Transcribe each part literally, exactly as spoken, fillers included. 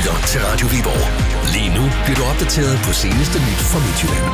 lytter til Radio Viborg. Lige nu bliver du opdateret på seneste nyt fra Midtjylland.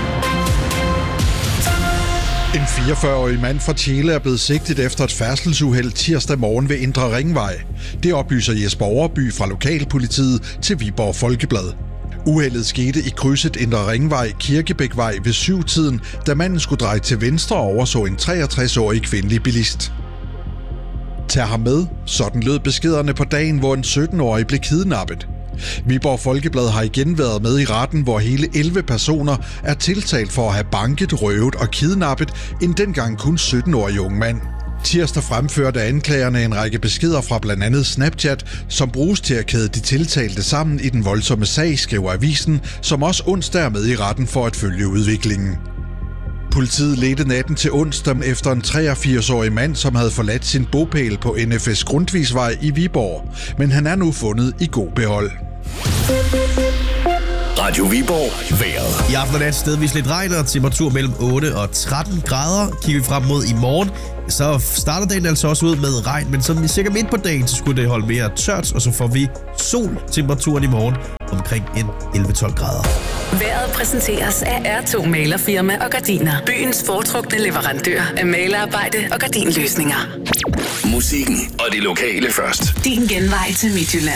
En fireogfyrre-årig mand fra Tjele er blevet sigtet efter et færdselsuheld tirsdag morgen ved Indre Ringvej. Det oplyser Jesper Overby fra Lokalpolitiet til Viborg Folkeblad. Uheldet skete i krydset Indre Ringvej Kirkebækvej ved syv-tiden, da manden skulle dreje til venstre og overså en treogtres-årig kvindelig bilist. Tag ham med, sådan lød beskederne på dagen, hvor en sytten-årig blev kidnappet. Viborg Folkeblad har igen været med i retten, hvor hele elleve personer er tiltalt for at have banket, røvet og kidnappet en dengang kun sytten-årig ung mand. Tirsdag fremførte anklagerne en række beskeder fra blandt andet Snapchat, som bruges til at kæde de tiltalte sammen i den voldsomme sag, skriver avisen, som også onsdag er med i retten for at følge udviklingen. Politiet ledte natten til onsdag efter en treogfirs-årig mand, som havde forladt sin bopæl på N F S Grundtvigsvej i Viborg, men han er nu fundet i god behold. Radio Viborg vejret. I aften er det et stedvis lidt regn og temperatur mellem otte og tretten grader. Kigger vi frem mod i morgen, så starter dagen altså også ud med regn, men som vi sikkert midt på dagen, så skulle det holde mere tørt, og så får vi sol. Temperaturen i morgen omkring en elleve tolv grader. Vejret præsenteres af R to Malerfirma og Gardiner. Byens foretrukne leverandør af malerarbejde og gardinløsninger. Musikken og det lokale først. Din genvej til Midtjylland.